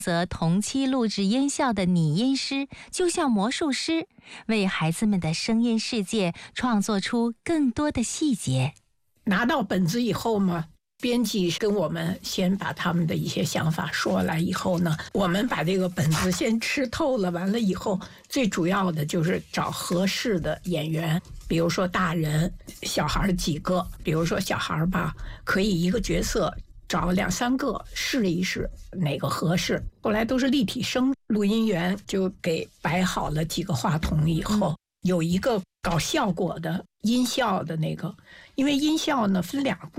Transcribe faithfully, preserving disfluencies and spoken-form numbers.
则同期录制音效的拟音师就像魔术师，为孩子们的声音世界创作出更多的细节。 拿到本子以后嘛，编辑跟我们先把他们的一些想法说来以后呢，我们把这个本子先吃透了，完了以后最主要的就是找合适的演员，比如说大人小孩几个，比如说小孩吧，可以一个角色找两三个试一试哪个合适。后来都是立体声，录音员就给摆好了几个话筒以后，有一个搞效果的音效的那个，因为音效呢分两部